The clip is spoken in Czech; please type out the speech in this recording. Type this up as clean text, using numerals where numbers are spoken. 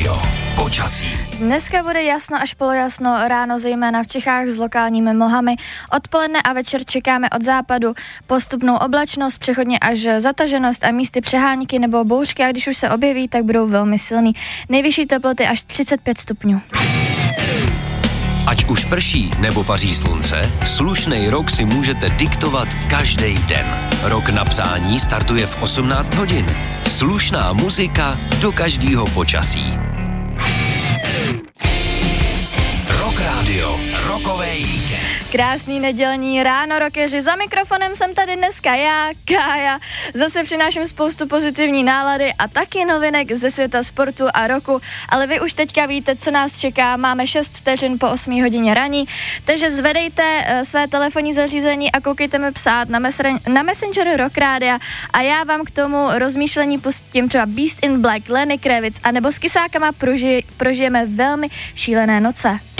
Radio. Počasí. Dneska bude jasno až polojasno, ráno zejména v Čechách s lokálními mlhami. Odpoledne a večer čekáme od západu postupnou oblačnost, přechodně až zataženost a místy přehánky nebo bouřky, a když už se objeví, tak budou velmi silný. Nejvyšší teploty až 35 stupňů. Ať už prší nebo paří slunce, slušnej rok si můžete diktovat každý den. Rok na psání startuje v 18 hodin. Slušná muzika do každého počasí. Rock Radio, rokovej víkend. Krásný nedělní ráno, rockeři. Za mikrofonem jsem tady dneska já, Kája. Zase přináším spoustu pozitivní nálady a taky novinek ze světa sportu a roku. Ale vy už teďka víte, co nás čeká. Máme 6 vteřin po 8 hodině raní. Takže zvedejte své telefonní zařízení a koukejte mi psát na Messenger Rock Rádia. A já vám k tomu rozmýšlení pustím třeba Beast in Black, Lenny Kravitz, anebo s kysákama prožijeme velmi šílené noce.